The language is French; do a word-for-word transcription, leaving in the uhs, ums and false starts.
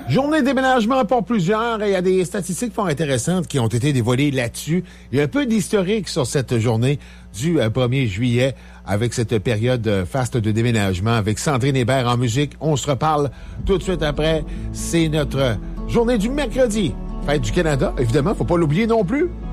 Journée de déménagement pour plusieurs et il y a des statistiques fort intéressantes qui ont été dévoilées là-dessus. Il y a un peu d'historique sur cette journée du premier juillet avec cette période faste de déménagement avec Sandrine Hébert en musique. On se reparle tout de suite après. C'est notre journée du mercredi. Fête du Canada, évidemment, faut pas l'oublier non plus.